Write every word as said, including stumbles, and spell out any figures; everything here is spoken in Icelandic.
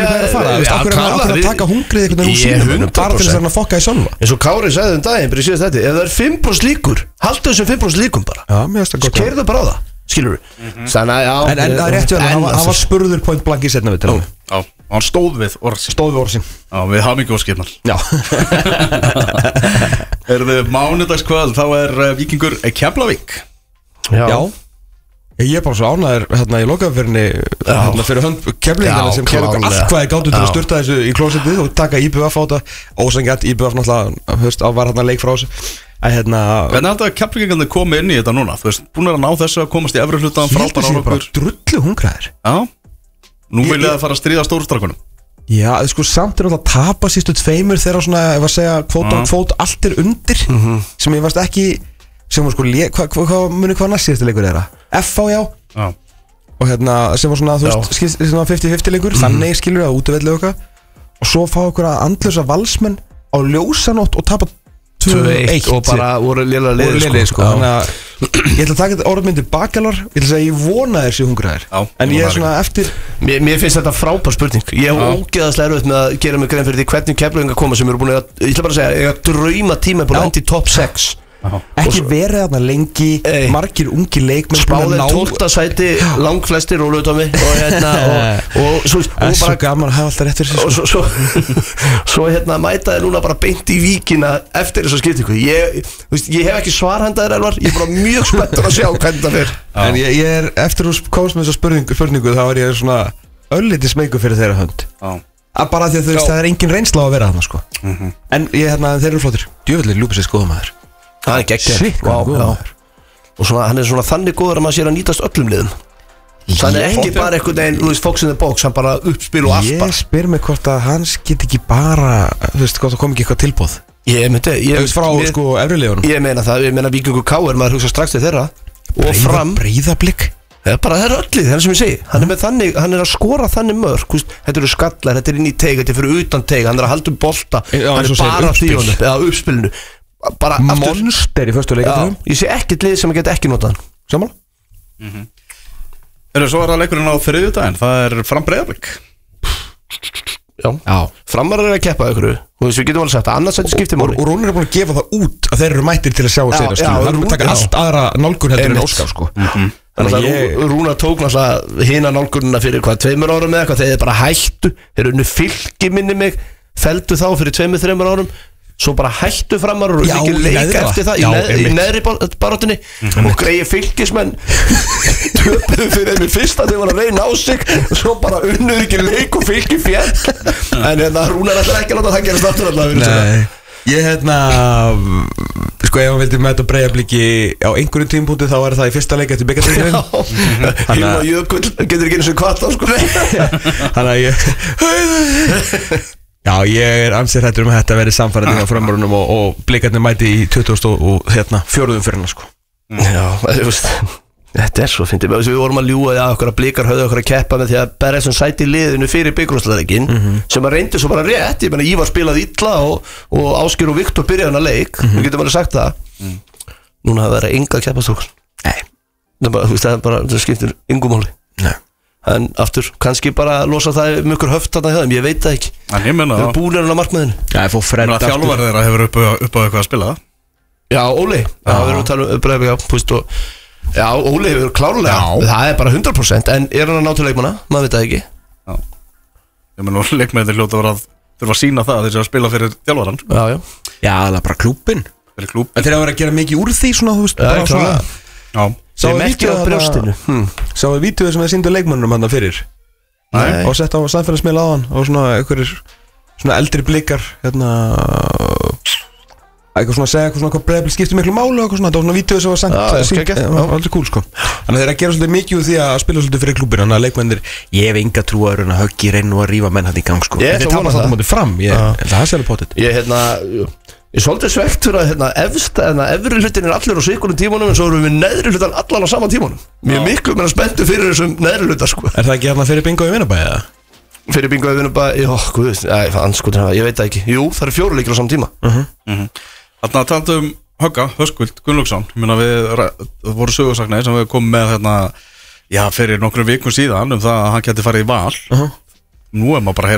hvað er að fara Akkur er að taka hungrið einhvern veginn úr sínum bara til þess að fokka í sjálfa eins og Kári sagði um daginn bara í síðast þetta ef það er fimm prósent líkur haldu þessum fimm prósent líkum bara já, mér finnst það gott keirðu bara á það skilur við þannig að já en það er rétt hann var spurður point blank í setna við til hann já hann stóð við orðsinn stóð við orðsinn já við hamingi og skipnar já er þið mánudagskvöld þá er Víkingur Keflavík já Ég er bara svo ánæður hérna í lokaumferðinni hérna fyrir hönd Keflvíkingana sem gerðu allt hvað ég gátu til að sturta þessu í klósettið og taka I B V F á þetta ósanngjarnt I B V F náttúrulega höfst á var hérna leik frá þessu að hérna Hvernig er þetta að Keflvíkingarnir komi inn í þetta núna? Þú veist, búin að ná þessu að komast í efri hlutan frábær árangur bara drullu hungraðir Já, nú vil ég að fara að stríða stórstrákunum Já, sko samt er alltaf að tapa sístu tveimur þegar svona, ef að segja kvót á kvót allt er undir sem ég varst ekki sem var sko, hvað hva, hva, muni hvað næst síðustu leikur er það? F H já Já og hérna sem var svona, þú veist, svona fifty fifty leikur mm. þannig skilur við að útivelli okkar og svo fá okkur að andlösa valsmenn á ljósanótt og tapa tvö eitt og bara voru lélega liðir sko, sko. Þannig að ég ætla að taka þetta orðmyndi bakalar ég ætla að segja ég vona þessi hungraðir en ég er svona eftir mér, mér finnst þetta frábær spurning ég hef ógeðaslega erfitt með að gera mig grein fyrir því hvernig Keflavíkingar koma sem eru búin að ég ætla bara að segja, ég að drauma tíma búin að enda í top sex Aha. Ekki verið þarna lengi Ei. Margir ungi leikmenn spáðið tólfta sæti langflestir og lögdómi og hérna og, og svo, og bara, svo gaman að hafa alltaf rétt fyrir og svo, svo, svo hérna mætaði núna bara beint í Víkina eftir þessa skiptingu ég, veist, ég hef ekki svarhandaðir Elvar ég er bara mjög spenntur að sjá hvernig það fer en ég, ég er eftir að komast með þessa spurningu, spurningu þá er ég svona ölliti smeyku fyrir þeirra hönd að bara því að þú veist það er engin reynsla á að vera þarna sko. mm-hmm. en ég, hérna, þeir eru flottir djöfullir lúpið sér skoða maður hann er geggjör wow, og svona, hann er svona þannig góður að maður sér að nýtast öllum liðum þannig ekki bara einhvern veginn þú veist, Fox in the Box, hann bara uppspil og allt ég spyr mig hvort að hans get ekki bara þú veist, hvort það kom ekki eitthvað tilbóð ég myndi, ég veist frá mér, sko efrilegunum ég meina það, ég meina Víkingur K R maður hugsa strax til þeirra og Breiða, fram Breiðablík það er bara, það er öllið, það er sem ég segi hann er með þannig, hann er að skora þannig mörg þetta eru skallar, þetta er inn í teig, þetta er fyrir utan teig hann er að halda um bolta, hann er bara þjónu eða uppspilinu bara monster í fyrstu leikatöfum ég sé ekkert lið sem að geta ekki notað hann saman mm-hmm. er það svo að leikurinn á þriðjudaginn það er Fram Breiðablik já, já. Framar er að keppa ykkur og þess að við getum alveg sagt að annars þetta skiptir máli og Rúnar er búin að gefa það út að þeir eru mættir til að sjá og segja það er búin að taka allt aðra nálgun heldur en Óskar sko mm-hmm. þannig að ég... Rúnar tók náttúrulega hina nálgunina fyrir hvað tveimur árum eða eitthvað þegar þeir bara hættu þeir unnu Fylki minni mig felldu þá fyrir tveimur, þreimur árum svo bara hættu Framar og ekki leika eftir það já, í, neð, í neðri barátunni mm-hmm. og greiði Fylkismenn töpuðu fyrir þeim í fyrsta þegar var að reyna á sig og svo bara unnuður ekki leik og Fylki fjall en hérna Rúnar ætlar ekki að láta það gerast aftur Nei, ég hérna sko ef hann vildi með þetta Breiðabliki á einhverjum tímpúti þá er það í fyrsta leik eftir byggartegurinn Hilma Jökull getur ekki eins og kvart á sko þannig að ég Já, ég er ansið hrættur um að þetta verið samfærandi á framvarunum og, og blikarnir mæti í tuttugustu og hérna fjóruðum fyrir hann sko. Já, þú veist, þetta er svo fyndið. Við vorum að ljúga því að okkur að blikar höfðu okkur að keppa með því að berja þessum sæti í liðinu fyrir byggarúrslitaleikin mm-hmm. sem að reyndi svo bara rétt. Ég meina, Ívar spilaði illa og, og Ásgeir og Viktor byrjaði hann að leik. Mm-hmm. Við getum alveg sagt það. Mm. Núna hafa verið enga að keppast okkur. Nei. Það, bara, veist, það, bara, það skiptir engum máli. Nei. En aftur, kannski bara losa það um ykkur höft þarna hjá þeim, ég veit það ekki. En ég menna það. Þeir búin er hann á markmiðinu. Já, ég fór fredd aftur. Þjálfar þeirra hefur upp á, upp á eitthvað að spila það. Já, Óli. Já, við erum að tala um Breiðablik, já, púst og... Já, Óli hefur klárlega. Já. Það er bara hundra prósent, en er hann að ná til leikmanna? Maður veit það ekki. Já. Ég menna, leikmennir hljóta að vera að þurfa að sína það þeir að spila fyrir þjálfarann. Já, já. Já, það er bara klúbbin. Fyrir klúbbin. En þeir hafa verið að gera mikið úr því svona, þú veist, bara svona. Já. Sáðu við vídeóið sem við sýndu leikmannum hann fyrir Nei. Og sett á samfélagsmiðla á hann og svona einhverjir svona eldri blikar hérna eitthvað svona að segja eitthvað svona hvað Breiðablik skiptir miklu máli og eitthvað svona þetta var svona vídeóið sem var sendt það var aldrei cool sko þannig að þeir að gera svolítið mikið úr því að spila svolítið fyrir klúbbin þannig að leikmennir ég hef enga trú að rauna höggi reynu að rífa menn hann í gang sko þeir tapast alltaf mótið fram það er sérlega potið ég hérna Ég er svolítið svegt fyrir að hérna, efst, hérna, efri hlutin er allir á sikulum tímanum en svo erum við neðri hlutan allan á saman tímanum. Mjög miklu meira spenntu fyrir þessum neðri hluta sko. Er það ekki hérna fyrir bingo í Vinabæ eða? Fyrir bingo í Vinabæ, já, guð, æ, anskotin, ég veit það ekki. Jú, það eru fjóru leikir á saman tíma. Uh-huh. Uh-huh. Þarna talandi um Högga, Höskuld, Gunnlaugsson. Ég meina við voru sögursagnar sem við komum með hérna, já, fyrir nokkrum vikum síðan um það að hann gæti farið í Val. Uh-huh. Nú er maður bara